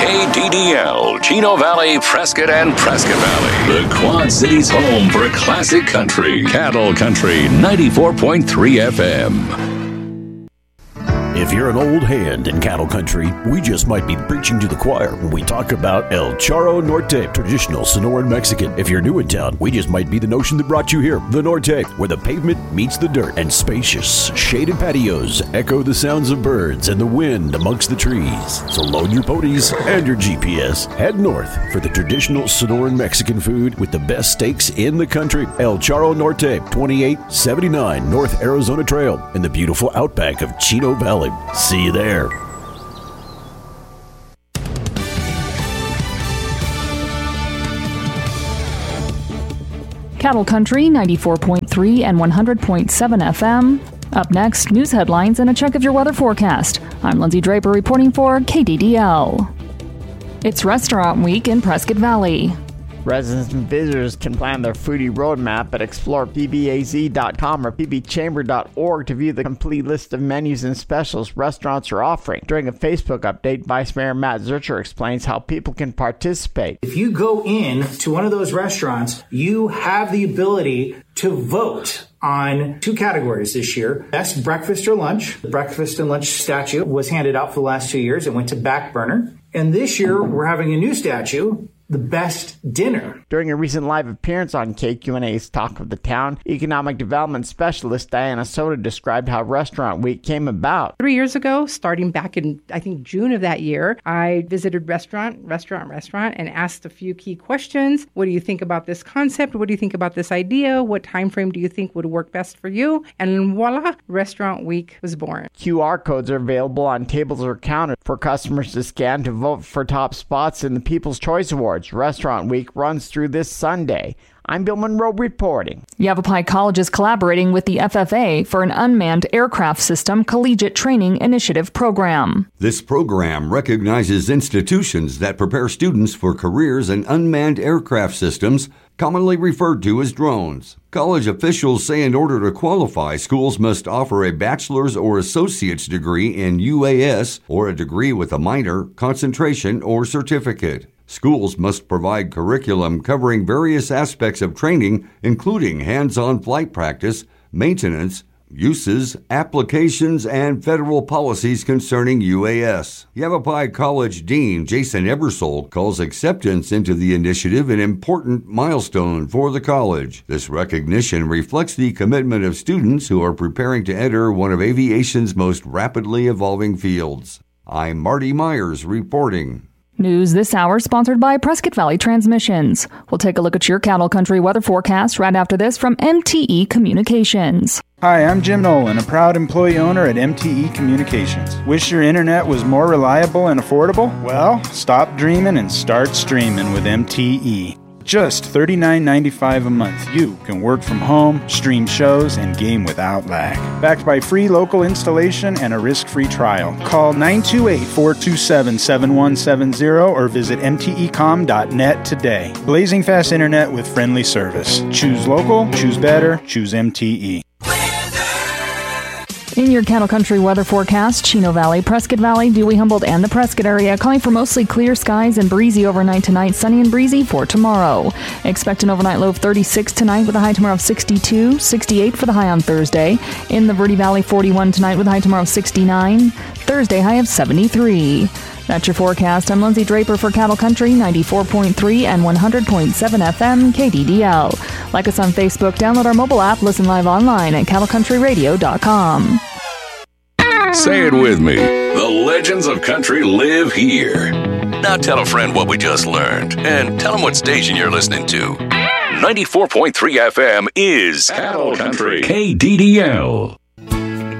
KDDL, Chino Valley, Prescott, and Prescott Valley. The Quad Cities' home for classic country. Cattle Country 94.3 FM. If you're an old hand in cattle country, we just might be preaching to the choir when we talk about El Charro Norte, traditional Sonoran Mexican. If you're new in town, we just might be the notion that brought you here. The Norte, where the pavement meets the dirt, and spacious, shaded patios echo the sounds of birds and the wind amongst the trees. So load your ponies and your GPS. Head north for the traditional Sonoran Mexican food with the best steaks in the country. El Charro Norte, 2879 North Arizona Trail in the beautiful outback of Chino Valley. See you there. Cattle Country 94.3 and 100.7 FM. Up next, news headlines and a check of your weather forecast. I'm Lindsay Draper reporting for KDDL. It's Restaurant Week in Prescott Valley. Residents and visitors can plan their foodie roadmap at explorepbaz.com or pbchamber.org to view the complete list of menus and specials restaurants are offering. During a Facebook update, Vice Mayor Matt Zurcher explains how people can participate. If you go in to one of those restaurants, you have the ability to vote on two categories this year. Best breakfast or lunch. The breakfast and lunch statue was handed out for the last 2 years. It went to back burner. And this year, we're having a new statue, the best dinner. During a recent live appearance on KQNA's Talk of the Town, Economic Development Specialist Diana Soda described how Restaurant Week came about. 3 years ago, starting back in, I think, June of that year, I visited restaurant, and asked a few key questions. What do you think about this concept? What do you think about this idea? What time frame do you think would work best for you? And voila, Restaurant Week was born. QR codes are available on tables or counters for customers to scan to vote for top spots in the People's Choice Awards. Restaurant Week runs through this Sunday. I'm Bill Monroe reporting. Yavapai College is collaborating with the FFA for an Unmanned Aircraft System Collegiate Training Initiative program. This program recognizes institutions that prepare students for careers in unmanned aircraft systems, commonly referred to as drones. College officials say in order to qualify, schools must offer a bachelor's or associate's degree in UAS or a degree with a minor, concentration, or certificate. Schools must provide curriculum covering various aspects of training, including hands-on flight practice, maintenance, uses, applications, and federal policies concerning UAS. Yavapai College Dean Jason Ebersole calls acceptance into the initiative an important milestone for the college. This recognition reflects the commitment of students who are preparing to enter one of aviation's most rapidly evolving fields. I'm Marty Myers reporting. News this hour sponsored by Prescott Valley Transmissions. We'll take a look at your Cattle Country weather forecast right after this from MTE Communications. Hi, I'm Jim Nolan, a proud employee owner at MTE Communications. Wish your internet was more reliable and affordable? Well, stop dreaming and start streaming with MTE. Just $39.95 a month, you can work from home, stream shows, and game without lag. Backed by free local installation and a risk-free trial. Call 928-427-7170 or visit mtecom.net today. Blazing fast internet with friendly service. Choose local, choose better, choose MTE. In your Cattle Country weather forecast, Chino Valley, Prescott Valley, Dewey, Humboldt, and the Prescott area calling for mostly clear skies and breezy overnight tonight, sunny and breezy for tomorrow. Expect an overnight low of 36 tonight with a high tomorrow of 62, 68 for the high on Thursday. In the Verde Valley, 41 tonight with a high tomorrow of 69, Thursday high of 73. That's your forecast. I'm Lindsay Draper for Cattle Country 94.3 and 100.7 FM KDDL. Like us on Facebook, download our mobile app, listen live online at cattlecountryradio.com. Say it with me. The legends of country live here. Now tell a friend what we just learned and tell them what station you're listening to. 94.3 FM is Cattle Country KDDL.